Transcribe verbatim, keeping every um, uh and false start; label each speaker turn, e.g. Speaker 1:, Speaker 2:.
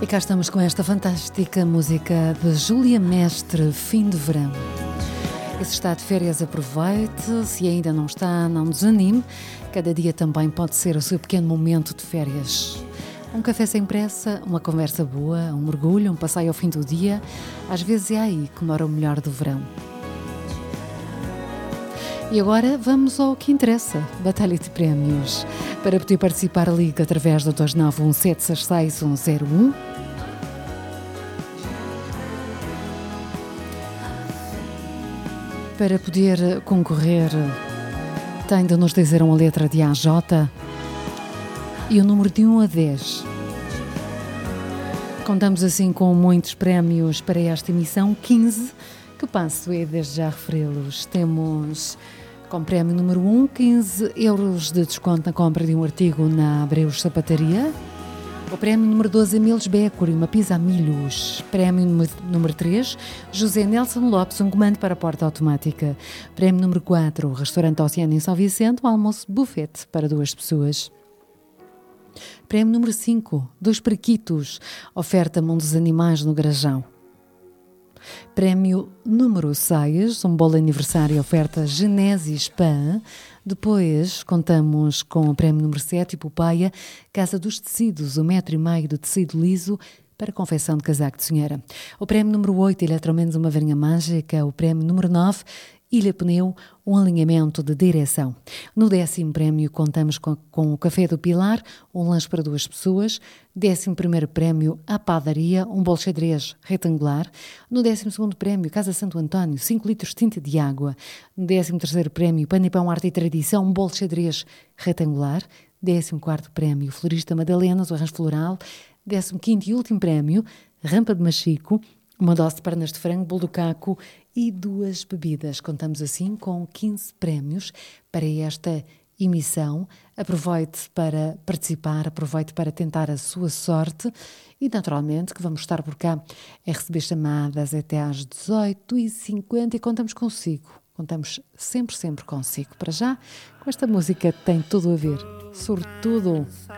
Speaker 1: E cá estamos com esta fantástica música de Júlia Mestre, Fim de Verão. E se está de férias, aproveite. Se ainda não está, não desanime. Cada dia também pode ser o seu pequeno momento de férias. Um café sem pressa, uma conversa boa, um mergulho, um passeio ao fim do dia. Às vezes é aí que mora o melhor do verão. E agora vamos ao que interessa, Batalha de Prémios. Para poder participar, ligue através do dois nove um sete seis seis um zero um. Para poder concorrer, tem de nos dizer uma letra de A a J e o número de um a dez. Contamos assim com muitos prémios para esta emissão, quinze, que passo é desde já referi-los. Temos como prémio número um, quinze euros de desconto na compra de um artigo na Abreus Sapataria. O prémio número doze, Emiles Bécor e uma pizza a milhos. Prémio número três, José Nelson Lopes, um comando para a porta automática. Prémio número quatro, o Restaurante Oceano em São Vicente, um almoço buffet para duas pessoas. Prémio número cinco, dois periquitos, oferta Mundo dos Animais no Garajão. Prémio número seis, um bolo aniversário, oferta Genesis Pan. Depois contamos com o prémio número sete, Hipopeia, Casa dos Tecidos, um metro e meio de tecido liso para confecção de casaco de senhora. O prémio número oito, Eletromenos, uma varinha mágica. O prémio número nove, Ilha Pneu, um alinhamento de direção. No décimo prémio contamos com, com o Café do Pilar, um lanche para duas pessoas. Décimo primeiro prémio, a padaria, um bolo xadrez retangular. No décimo segundo prémio, Casa Santo António, cinco litros de tinta de água. No décimo terceiro prémio, Pano e Pão, Arte e Tradição, um bolo xadrez retangular. Décimo quarto prémio, Florista Madalenas, o arranjo floral. Décimo quinto e último prémio, Rampa de Machico, uma dose de pernas de frango, bolo do caco e duas bebidas. Contamos assim com quinze prémios para esta emissão. Aproveite para participar, aproveite para tentar a sua sorte e, naturalmente, que vamos estar por cá a receber chamadas até às dezoito e cinquenta e contamos consigo. Contamos sempre, sempre consigo. Para já, com esta música tem tudo a ver. Sobretudo